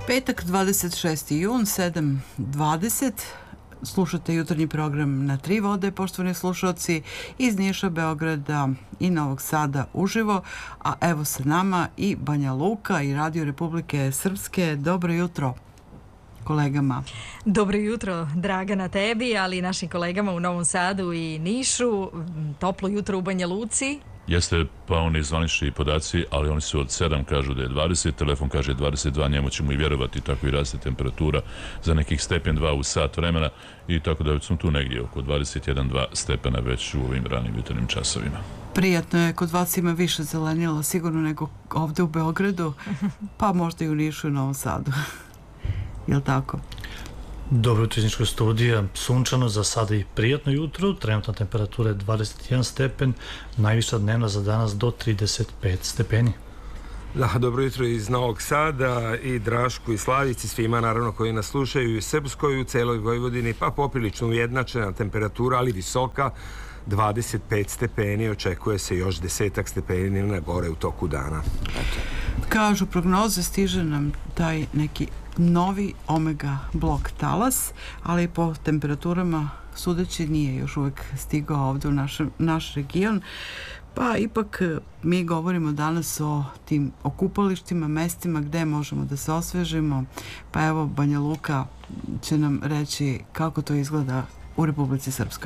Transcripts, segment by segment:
Petak, 26. jun, 7:20. Slušate jutarnji program Na tri vode, poštovani slušalci, iz Niša, Beograda i Novog Sada uživo, a evo sa nama i Banja Luka i Radio Republike Srpske. Dobro jutro kolegama. Dobro jutro, Dragana, tebi, ali i našim kolegama u Novom Sadu i Nišu. Toplo jutro u Banja Luci. Jeste, pa oni zvanični podaci, ali oni su od 7, kažu da je 20, telefon kaže 22, njemu ćemo i vjerovati, tako i raste temperatura za nekih stepen 2 u sat vremena i tako da smo tu negdje oko 21-2 stepena već u ovim ranim jutarnjim časovima. Prijatno je, kod vas ima više zelenila sigurno nego ovdje u Beogradu, pa možda i u Nišu i Novom Sadu. Je li tako? Dobro jutro iz Niškog studija, sunčano, za sada i prijatno jutro, trenutna temperatura je 21 stepen, najviša dnevna za danas do 35 stepeni. Da, dobro jutro iz Novog Sada i Drašku i Slavici, svima naravno koji nas slušaju i Srpskoj, u celoj Vojvodini, pa poprilično ujednačena temperatura, ali visoka, 25 stepeni, očekuje se još 10 stepeni na gore u toku dana. Eto. Kažu prognoze, stiže nam taj neki novi omega blok talas, ali po temperaturama sudeći nije još uvijek stigao ovdje u naš region. Pa ipak mi govorimo danas o tim okupalištima, mestima gdje možemo da se osvežimo. Pa evo, Banja Luka će nam reći kako to izgleda u Republici Srpskoj.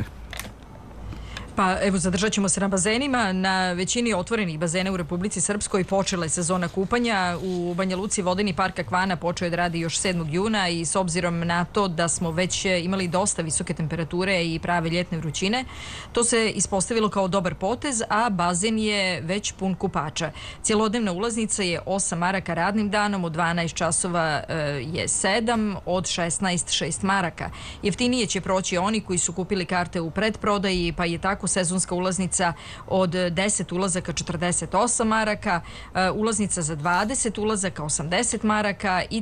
Pa evo, zadržat ćemo se na bazenima. Na većini otvorenih bazena u Republici Srpskoj počela je sezona kupanja. U Banja Luci vodeni park Akvana počeo je da radi još 7. juna i s obzirom na to da smo već imali dosta visoke temperature i prave ljetne vrućine, to se ispostavilo kao dobar potez, a bazen je već pun kupača. Cijelodnevna ulaznica je 8 maraka radnim danom, od 12 časova je 7, od 16 6 maraka. Jeftinije će proći oni koji su kupili karte u predprodaji, pa je tako sezonska ulaznica od 10 ulazaka 48 maraka, ulaznica za 20 ulazaka 80 maraka i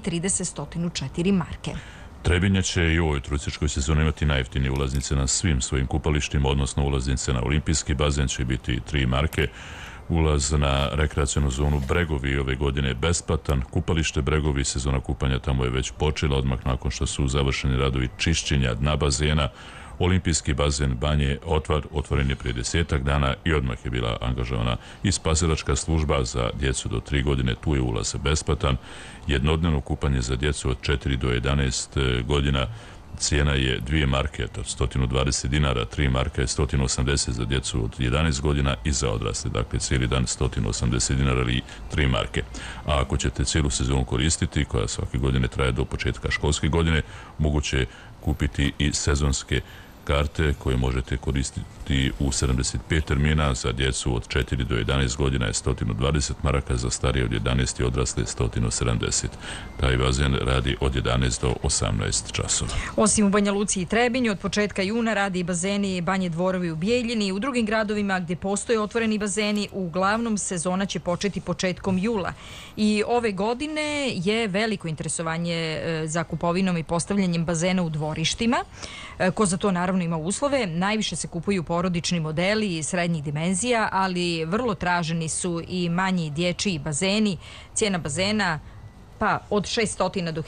104 marke. Trebinje će i u ovoj turističkoj sezoni imati najjeftinije ulaznice na svim svojim kupalištima, odnosno ulaznice na olimpijski bazen će biti 3 marke. Ulaz na rekreacionu zonu Bregovi ove godine je besplatan. Kupalište Bregovi, sezona kupanja tamo je već počela odmah nakon što su završeni radovi čišćenja dna bazena. Olimpijski bazen Banje otvoren je prije 10 dana i odmah je bila angažovana i spasilačka služba za djecu do 3 godine, tu je ulaz besplatan. Jednodnevno kupanje za djecu od 4 do 11 godina, cijena je 2 marke, to 120 dinara, 3 marke je 180 za djecu od 11 godina i za odrasle, dakle cijeli dan 180 dinara ili 3 marke. A ako ćete cijelu sezonu koristiti, koja svake godine traje do početka školske godine, moguće kupiti i sezonske karte koje možete koristiti u 75 termina, za djecu od 4 do 11 godina je 120 maraka, za starije od 11 i odrasle 170. Taj bazen radi od 11 do 18 časova. Osim u Banja Luci i Trebinju, od početka juna radi i bazeni Banje Dvorovi u Bijeljini. U drugim gradovima gdje postoje otvoreni bazeni, uglavnom sezona će početi početkom jula. I ove godine je veliko interesovanje za kupovinom i postavljanjem bazena u dvorištima. Ko za to naravno ima uslove. Najviše se kupuju porodični modeli srednjih dimenzija, ali vrlo traženi su i manji dječji bazeni. Cijena bazena pa od 600 do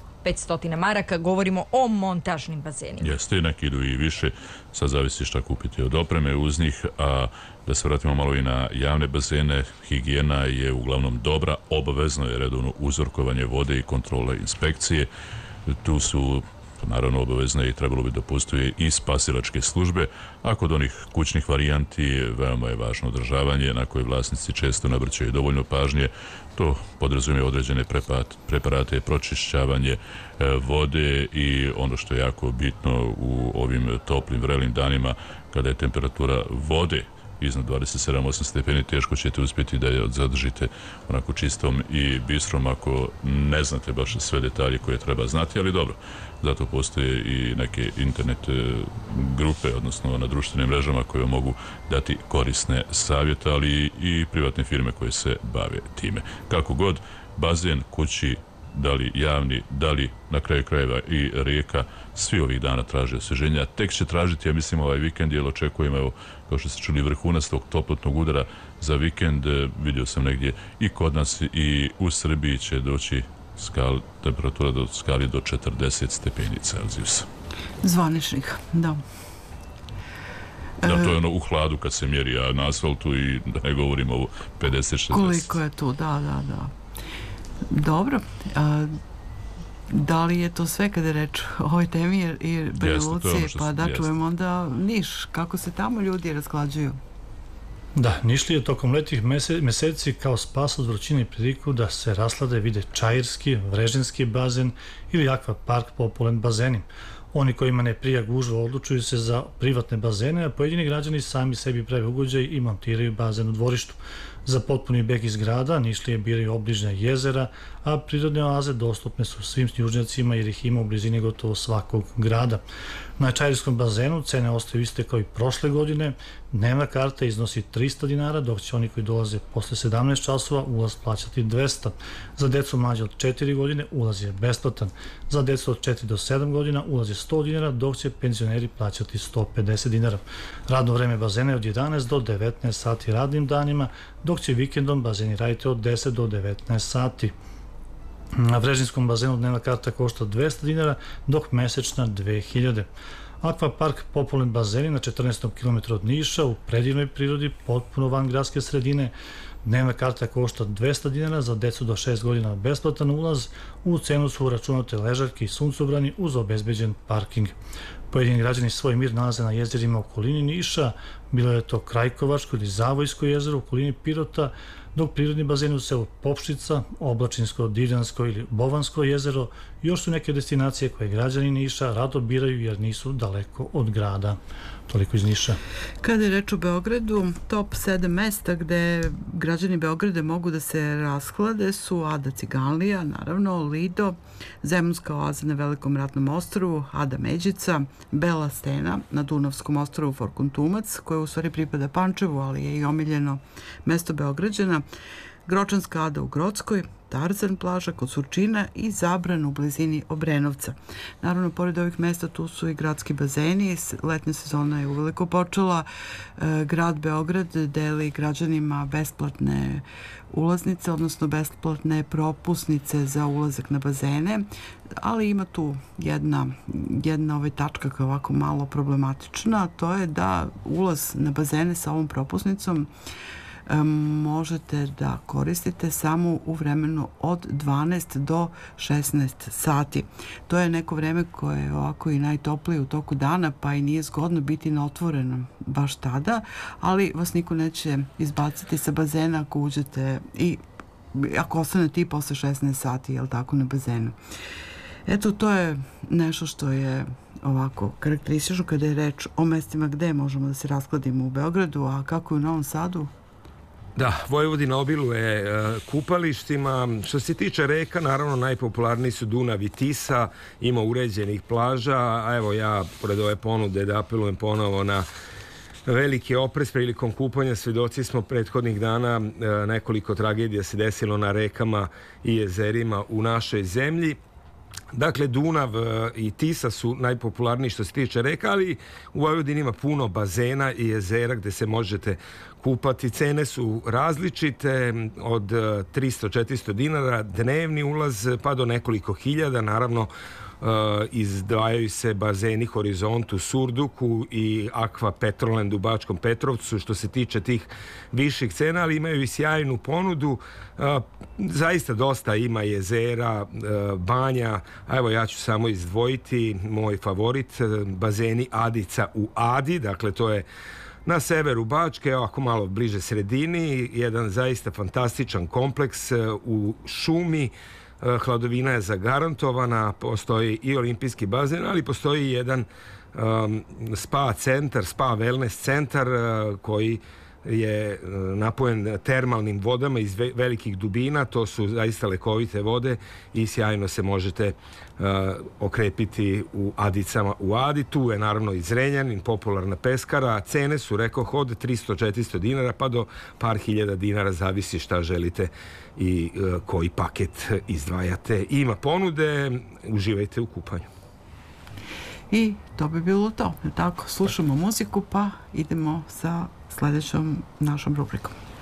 1500 maraka, govorimo o montažnim bazenima. Jeste, neki idu i više, sad zavisi šta kupiti od opreme uz njih, a da se vratimo malo i na javne bazene, higijena je uglavnom dobra, obavezno je redovno uzorkovanje vode i kontrole inspekcije. Tu su naravno obavezne i trebalo bi da postoje i spasilačke službe, a kod onih kućnih varijanti veoma je važno održavanje na koje vlasnici često ne obraćaju dovoljno pažnje. To podrazumije određene preparate, pročišćavanje vode i ono što je jako bitno u ovim toplim, vrelim danima kada je temperatura vode iznad 27-8 stepeni, teško ćete uspjeti da je zadržite onako čistom i bistrom ako ne znate baš sve detalje koje treba znati, ali dobro, zato postoje i neke internet grupe, odnosno na društvenim mrežama koje mogu dati korisne savjete, ali i privatne firme koje se bave time. Kako god, bazen, kući, da li javni, da li na kraju krajeva i rijeka, svi ovih dana traže osveženja. Tek će tražiti, ja mislim, ovaj vikend, jer očekujemo, evo, kao što ste čuli, vrhunac tog toplotnog udara za vikend. Vidio sam negdje i kod nas i u Srbiji će doći temperatura do skali do 40 stepeni Celzijusa. Zvaničnih, da. Da, to je ono u hladu kad se mjeri, a na asfaltu i da ne govorimo o 50-60. Koliko je tu, da. Dobro. Da li je to sve kada je reč o ovoj temi i Banja Luci? Pa da čujemo onda Niš, kako se tamo ljudi razklađuju? Da, Nišlije tokom letih meseci kao spas od vrućine i priliku da se raslade vide Čairski, Vrežinski bazen ili akvapark populent bazeni. Oni kojima ne prija gužva odlučuju se za privatne bazene, a pojedini građani sami sebi prave ugođaj i montiraju bazen u dvorištu. Za potpuni beg iz grada Nišlije biraju obližnja jezera, a prirodne oaze dostupne su svim južnjacima jer ih ima u blizini gotovo svakog grada. Na Čairskom bazenu cene ostaju iste kao i prošle godine. Dnevna karta iznosi 300 dinara, dok će oni koji dolaze posle 17 časova ulaz plaćati 200. Za decu mlađe od 4 godine ulaz je besplatan. Za decu od 4 do 7 godina ulaz je 100 dinara, dok će penzioneri plaćati 150 dinara. Radno vreme bazena je od 11 do 19 sati radnim danima, dok će vikendom bazeni raditi od 10 do 19 sati. Na Vrežinskom bazenu dnevna karta košta 200 dinara, dok mesečna 2000. Akvapark populent bazeni na 14. km od Niša u predivnoj prirodi, potpuno van gradske sredine. Dnevna karta košta 200 dinara, za decu do 6 godina besplatan ulaz, u cenu su uračunate ležaljke i suncobrani uz obezbeđen parking. Pojedini građani svoj mir nalaze na jezerima u okolini Niša, bilo je to Krajkovačko ili Zavojsko jezero u okolini Pirota, dok prirodni bazeni u selu Popšica, Oblačinsko, Divljansko ili Bovansko jezero još su neke destinacije koje građani Niša rado biraju jer nisu daleko od grada. Toliko iz Niša. Kada je reč o Beogradu, top 7 mesta gde građani Beograda mogu da se rashlade su Ada Ciganlija, naravno, Lido, Zemunska oaza na Velikom ratnom ostrvu, Ada Međica, Bela stena na Dunavskom ostrvu Forkuntumac, koje u stvari pripada Pančevu, ali je i omiljeno mesto Beograđana, Gročanska Ada u Grockoj, Tarzan plaža kod Surčina i Zabran u blizini Obrenovca. Naravno, pored ovih mesta tu su i gradski bazeni. Letnja sezona je uveliko počela. Grad Beograd deli građanima besplatne ulaznice, odnosno besplatne propusnice za ulazak na bazene, ali ima tu jedna tačka koja je ovako malo problematična, a to je da ulaz na bazene sa ovom propusnicom možete da koristite samo u vremenu od 12 do 16 sati. To je neko vreme koje je ovako i najtoplije u toku dana, pa i nije zgodno biti na otvorenom baš tada, ali vas niko neće izbaciti sa bazena ako uđete i ako ostanete i posle 16 sati, jel tako, na bazenu. Eto, to je nešto što je ovako karakteristično kada je reč o mestima gde možemo da se raskladimo u Beogradu, a kako je u Novom Sadu? Da, Vojvodina obiluje kupalištima. Što se tiče reka, naravno najpopularniji su Dunav i Tisa, ima uređenih plaža, a evo ja, pored ove ponude, da apelujem ponovo na veliki oprez prilikom kupanja. Svedoci smo prethodnih dana, nekoliko tragedija se desilo na rekama i jezerima u našoj zemlji. Dakle, Dunav i Tisa su najpopularniji što se tiče reka, ali u Vojvodini ima puno bazena i jezera gde se možete kupati. Cene su različite, od 300-400 dinara dnevni ulaz pa do nekoliko hiljada. Naravno, izdvajaju se bazeni Horizont u Surduku i Aqua Petroland u Bačkom Petrovcu što se tiče tih viših cena, ali imaju i sjajnu ponudu. Zaista dosta ima jezera, banja, a evo ja ću samo izdvojiti moj favorit, bazeni Adica u Adi, dakle to je na severu Bačke, ovako malo bliže sredini, jedan zaista fantastičan kompleks u šumi. Hladovina je zagarantovana, postoji i olimpijski bazen, ali postoji jedan spa centar, spa wellness centar koji je napojen termalnim vodama iz velikih dubina. To su zaista lekovite vode i sjajno se možete okrepiti u Adicama u Adi. Tu je naravno i Zrenjanin, popularna peskara. Cene su, rekoh, od 300-400 dinara pa do par hiljada dinara, zavisi šta želite i koji paket izdvajate. Ima ponude, uživajte u kupanju. I to bi bilo to. Tako, slušamo muziku pa idemo sa sledećom našom rubrikom.